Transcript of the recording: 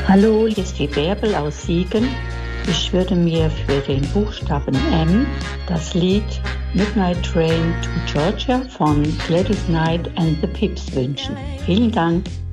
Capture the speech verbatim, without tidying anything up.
Hallo, hier ist die Bärbel aus Siegen. Ich würde mir für den Buchstaben M das Lied Midnight Train to Georgia von Gladys Knight and the Pips wünschen. Vielen Dank.